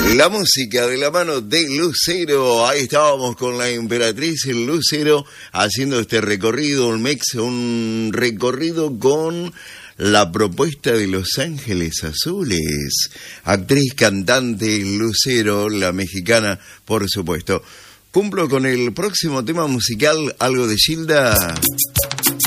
La música de la mano de Lucero. Ahí estábamos con la Emperatriz, el Lucero, haciendo este recorrido, un recorrido con la propuesta de Los Ángeles Azules. Actriz, cantante, Lucero, la mexicana, por supuesto. Cumplo con el próximo tema musical, algo de Gilda.